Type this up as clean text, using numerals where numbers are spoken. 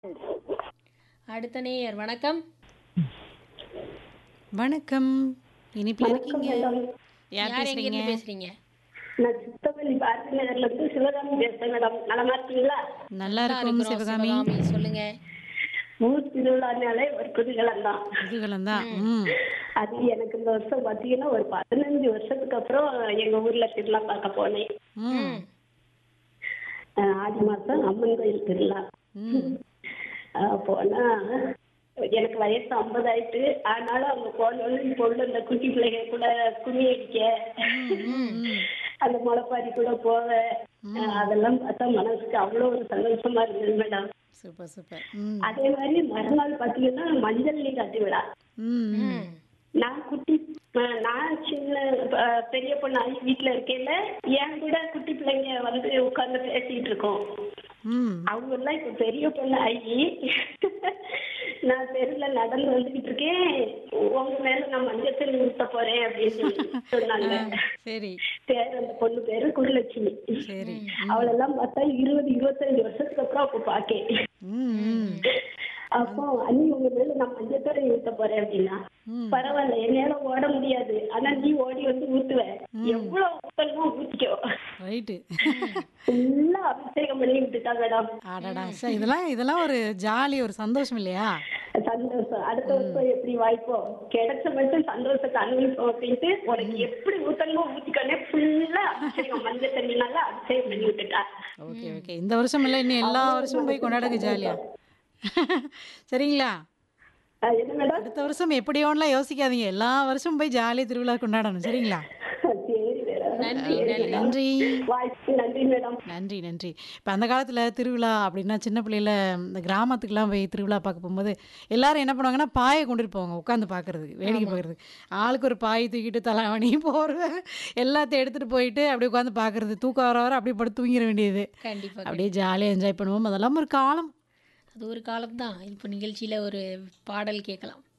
அடுத்த நேயர் வணக்கம். வணக்கம். இனிப்பில வணக்கம் இருக்கீங்க. மேடம். யார் யார் பேசுறீங்க? எங்கேருந்து பேசுறீங்க? நான் சித்தப்பள்ளி பாரதி நகர்ல இருந்து சிவகாமி பேசுறேன் மேடம். நலமா இருக்கீங்களா? நல்லா நல்லா இருக்கும் இருக்கிறோம் சிவகாமி. சிவகாமி. சொல்லுங்க. ஊர் திருவிழானாலே ஒரு குதூகலம் தான். குதூகலம் தான். ம். ம். அது எனக்கு இந்த வருஷம் பாத்தீங்கன்னா ஒரு 15 வருஷத்துக்கு அப்புறம் எங்க ஊர்ல திருவிழா பார்க்க போனேன். ம். ம். ஆடி மாசம் அம்மன் கோயில் திருவிழா. ம். போனா எனக்கு வயசு 50 ஆயிட்டு. ஆனாலும் அவங்க போனோன்னு இப்போ உள்ள இந்த குட்டி பிள்ளைங்க கூட கும்மி அடிக்க அந்த முளைப்பாரி கூட போவ அதெல்லாம் பார்த்தா மனசுக்கு அவ்வளோ ஒரு சந்தோஷமா இருந்தது மேடம். Super super. ம். அதே மாதிரி மறுநாள் பாத்தீங்கன்னா மஞ்சள் நீராட்டு விழா. ம். ம். ம். நான் சின்ன பெரிய பொண்ணு ஆகி வீட்டுல இருக்கையில என் கூட குட்டி பிள்ளைங்க வந்து உட்கார்ந்து பேசிட்டு இருக்கோம். ம். அவங்க எல்லாம் இப்ப பெரிய பொண்ணு ஆகி நான் தெருல நடந்து வந்துகிட்டு இருக்கேன். உங்க மேல நான் மஞ்சள் தண்ணி ஊத்த போறேன் அப்படின்னு சொன்னாங்க. சரி. பேர் அந்த பொண்ணு பேரு குருலட்சுமி. சரி. அவளெல்லாம் பார்த்தா 20-25 வருஷத்துக்கு அப்புறம் அப்ப பாக்கேன். ம். ம். அப்போ அண்ணி உங்க மேல நான் மஞ்சள் தண்ணி ஊத்த போறேன் அப்படின்னா பரவாயில்ல என்னால ஓட முடியாது ஆனா நீ ஓடி வந்து ஊத்துவ எவ்வளவு ஊத்தணுமோ ஊத்திக்கோ ரைட்டு. ஃபுல்லா அபிஷேகம் பண்ணி விட்டுட்டா மேடம். அடடா சார், இதெல்லாம் ஒரு ஜாலி, ஒரு சந்தோஷம் இல்லையா? சந்தோஷம். அடுத்த வருஷம் எப்படி வாய்ப்போ கிடைச்ச மட்டும் சந்தோஷத்தை அனுபவிப்போம் அப்படின்ட்டு உனக்கு எப்படி ஊத்தணுமோ ஊத்திக்கோனே ஃபுல்லா அபிஷேகம் மஞ்சள் தண்ணினால அபிஷேகம் பண்ணி விட்டுட்டா. Okay okay. இந்த வருஷம் இல்லை, இன்னும் எல்லா வருஷமும் போய் கொண்டாடுங்க ஜாலியா. சரிங்களா? என்ன மேடம்? அடுத்த வருஷம் எப்படியோன்னுலாம் யோசிக்காதீங்க. எல்லா வருஷமும் போய் ஜாலியாக திருவிழா கொண்டாடணும். சரிங்களா? சரி மேடம். நன்றி நன்றி. நன்றி. வாய்ப்பு நன்றி மேடம். நன்றி நன்றி. இப்போ அந்த காலத்தில் திருவிழா அப்படின்னா சின்ன பிள்ளையில இந்த கிராமத்துக்குலாம் போய் திருவிழா பார்க்க போகும்போது எல்லாரும் என்ன பண்ணுவாங்கன்னா பாயை கொண்டுட்டு போவாங்க உட்காந்து பார்க்கறதுக்கு, வேடிக்கை பார்க்கறதுக்கு. ஆளுக்கு ஒரு பாய் தூக்கிட்டு தலைவாணி போர்வை எல்லாத்தையும் எடுத்துகிட்டு போயிட்டு அப்படியே உட்காந்து பார்க்கறது. தூக்கம் வர வர அப்படியே படுத்து தூங்கிட வேண்டியது. கண்டிப்பா. அப்படியே ஜாலியாக என்ஜாய் பண்ணுவோம். அதெல்லாம் ஒரு காலம். அது ஒரு காலம் தான். இப்போ நிகழ்ச்சியில ஒரு பாடல் கேட்கலாம்.